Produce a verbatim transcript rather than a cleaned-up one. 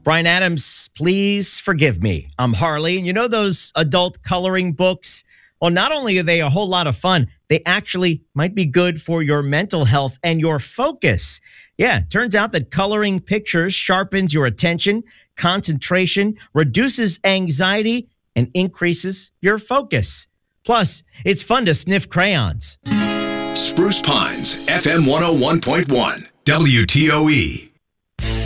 Bryan Adams, please forgive me. I'm Harley. And you know those adult coloring books? Well, not only are they a whole lot of fun, they actually might be good for your mental health and your focus. Yeah, turns out that coloring pictures sharpens your attention, concentration, reduces anxiety, and increases your focus. Plus, it's fun to sniff crayons. Spruce Pines, F M one oh one point one, W T O E.